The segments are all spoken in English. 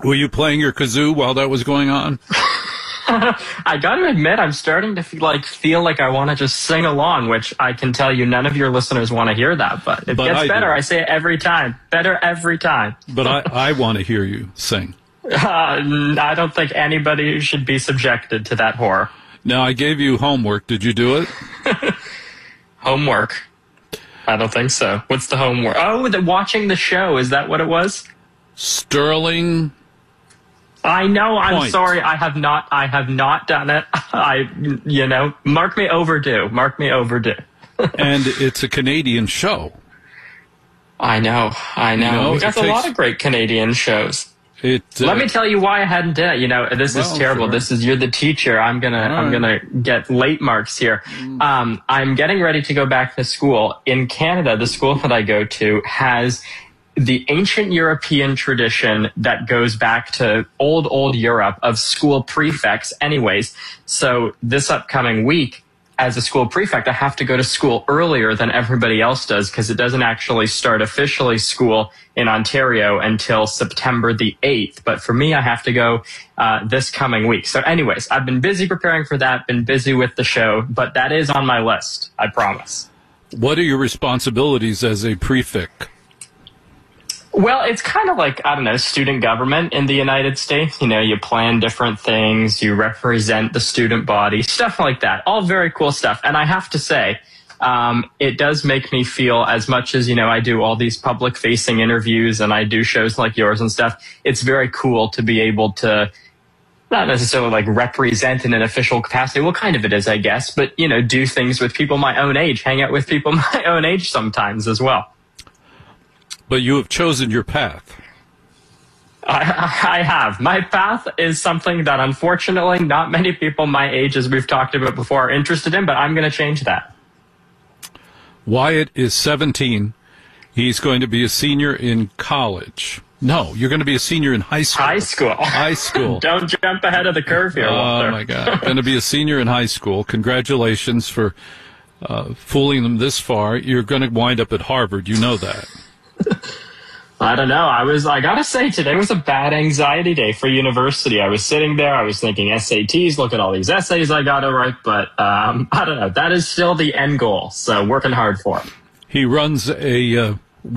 Were you playing your kazoo while that was going on? I got to admit, I'm starting to feel like I want to just sing along, which I can tell you none of your listeners want to hear that, but it gets better. I say it every time. Better every time. But I want to hear you sing. I don't think anybody should be subjected to that horror. Now, I gave you homework. Did you do it? Homework? I don't think so. What's the homework? Oh, watching the show. Is that what it was? Sterling. I know. I'm sorry. I have not done it. Mark me overdue. Mark me overdue. And it's a Canadian show. I know. We got a lot of great Canadian shows. Let me tell you why I hadn't done it. This is terrible. Sure. You're the teacher. I'm gonna get late marks here. I'm getting ready to go back to school. In Canada, the school that I go to has the ancient European tradition that goes back to old Europe of school prefects anyways. So this upcoming week, as a school prefect, I have to go to school earlier than everybody else does because it doesn't actually start officially school in Ontario until September the 8th. But for me, I have to go this coming week. So anyways, I've been busy preparing for that, been busy with the show, but that is on my list, I promise. What are your responsibilities as a prefect? Well, it's kind of like, student government in the United States. You plan different things, you represent the student body, stuff like that. All very cool stuff. And I have to say, it does make me feel, as much as, I do all these public-facing interviews and I do shows like yours and stuff, it's very cool to be able to not necessarily represent in an official capacity. Well, kind of it is, I guess, but, do things with people my own age, hang out with people my own age sometimes as well. But you have chosen your path. I have. My path is something that unfortunately not many people my age, as we've talked about before, are interested in, but I'm going to change that. Wyatt is 17. He's going to be a senior in college. No, you're going to be a senior in high school. High school. Don't jump ahead of the curve here, Walter. Oh, my God. Going to be a senior in high school. Congratulations for fooling them this far. You're going to wind up at Harvard. You know that. I don't know. I gotta say, today was a bad anxiety day for university. I was sitting there, I was thinking SATs, look at all these essays I gotta write, but I don't know. That is still the end goal, so working hard for it. He runs a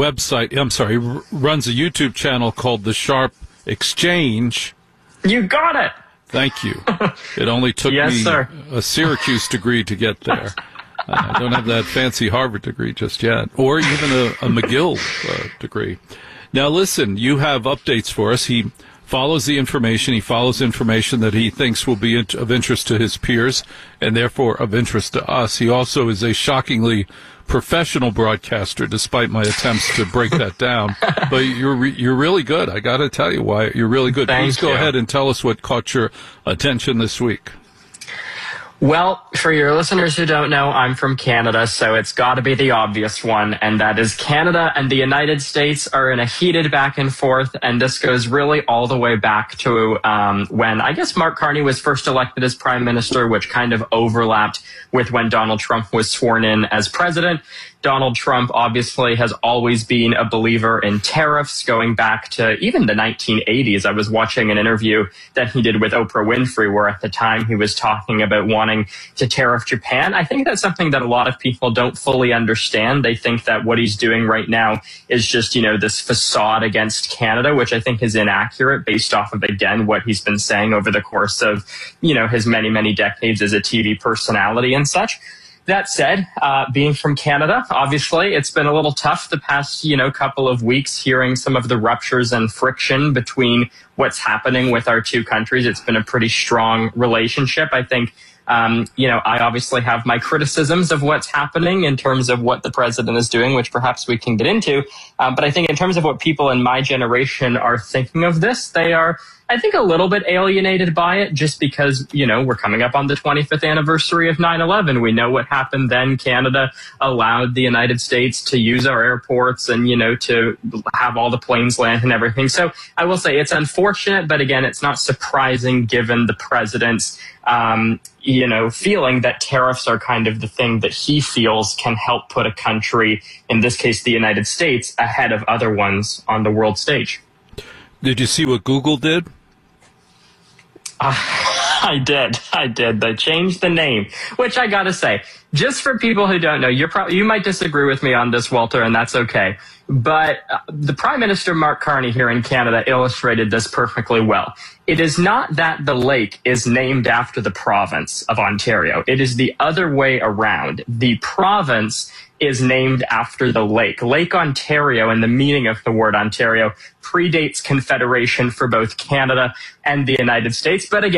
runs a YouTube channel called The Sharp Exchange. You got it! Thank you. It only took me a Syracuse degree to get there. I don't have that fancy Harvard degree just yet, or even a McGill degree. Now, listen, you have updates for us. He follows the information. He follows information that he thinks will be of interest to his peers and therefore of interest to us. He also is a shockingly professional broadcaster, despite my attempts to break that down. But you're really good. I got to tell you why you're really good. Please go ahead and tell us what caught your attention this week. Well, for your listeners who don't know, I'm from Canada, so it's got to be the obvious one, and that is Canada and the United States are in a heated back and forth, and this goes really all the way back to when, I guess, Mark Carney was first elected as prime minister, which kind of overlapped with when Donald Trump was sworn in as president. Donald Trump obviously has always been a believer in tariffs going back to even the 1980s. I was watching an interview that he did with Oprah Winfrey where at the time he was talking about wanting to tariff Japan. I think that's something that a lot of people don't fully understand. They think that what he's doing right now is just, this facade against Canada, which I think is inaccurate based off of, again, what he's been saying over the course of, his many, many decades as a TV personality and such. That said, being from Canada, obviously, it's been a little tough the past, couple of weeks hearing some of the ruptures and friction between what's happening with our two countries. It's been a pretty strong relationship. I think, I obviously have my criticisms of what's happening in terms of what the president is doing, which perhaps we can get into. But I think in terms of what people in my generation are thinking of this, they are, I think, a little bit alienated by it just because, we're coming up on the 25th anniversary of 9/11. We know what happened then. Canada allowed the United States to use our airports and, to have all the planes land and everything. So I will say it's unfortunate, but again, it's not surprising given the president's, feeling that tariffs are kind of the thing that he feels can help put a country, in this case, the United States, ahead of other ones on the world stage. Did you see what Google did? I did. They changed the name, which I gotta say, just for people who don't know, you might disagree with me on this, Walter, and that's okay. But the Prime Minister, Mark Carney, here in Canada, illustrated this perfectly well. It is not that the lake is named after the province of Ontario. It is the other way around. The province is named after the lake. Lake Ontario, and the meaning of the word Ontario, predates Confederation for both Canada and the United States. But again,